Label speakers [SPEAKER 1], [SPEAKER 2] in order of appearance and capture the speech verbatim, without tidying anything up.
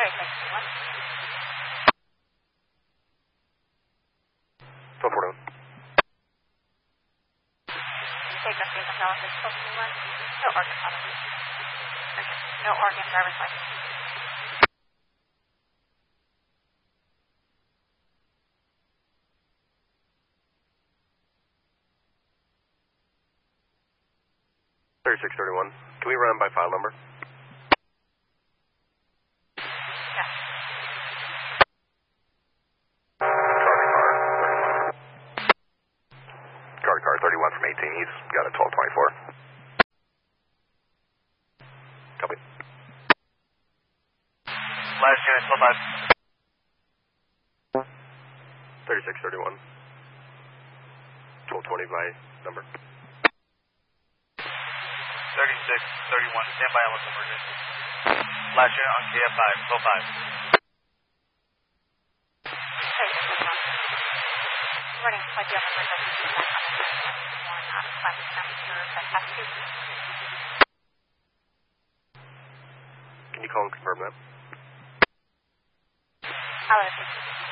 [SPEAKER 1] six two one.
[SPEAKER 2] twelve forty-one.
[SPEAKER 1] Take us to Dallas twelve forty-one. No Oregon policy. No Oregon driver's license.
[SPEAKER 2] thirty-six thirty-one. Can we run by file number?
[SPEAKER 1] Yes.
[SPEAKER 2] Car car thirty-one from eighteen. He's got a twelve twenty-four. Copy.
[SPEAKER 3] Last unit, twelve five.
[SPEAKER 2] thirty-six thirty-one. twelve twenty by number.
[SPEAKER 3] thirty-six thirty-one. Stand by, Alpha emergency. Last unit on K F five, twelve five.
[SPEAKER 1] Running slightly off the emergency. One out of five temperature, test two.
[SPEAKER 2] Can you call and confirm that?
[SPEAKER 1] Hello.